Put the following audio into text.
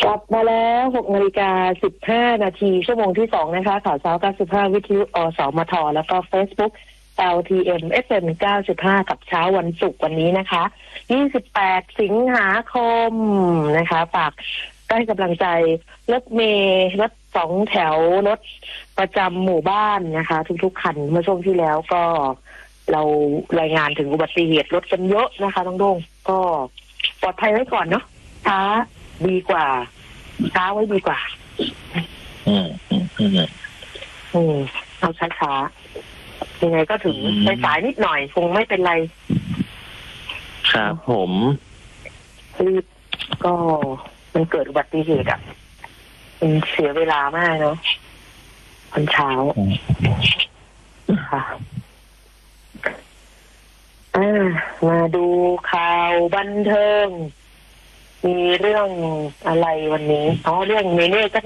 ลับมาแล้ว6:15 น.ชั่วโมงที่2นะคะข่าวเช้า95วิทยุอสมทแล้วก็ Facebook LTM FM 95กับเช้าวันศุกร์วันนี้นะคะ28สิงหาคมนะคะฝากได้กำลังใจรถเมล์รถ2แถวรถประจำหมู่บ้านนะคะทุกๆคันเมื่อช่วงที่แล้วก็เรารายงานถึงอุบัติเหตุรถกันเยอะนะคะน้องโด่งก็ปลอดภัยไว้ก่อนเนาะช้าดีกว่าช้าไว้ดีกว่าเอาช้าๆยังไงก็ถึงสายนิดหน่อยคงไม่เป็นไรครับผมรีบก็มันเกิดอุบัติเหตุอ่ะมันเสียเวลามากเนาะตอนเช้าค่ะมาดูข่าวบันเทิงมีเรื่องอะไรวันนี้เรื่องเนเน่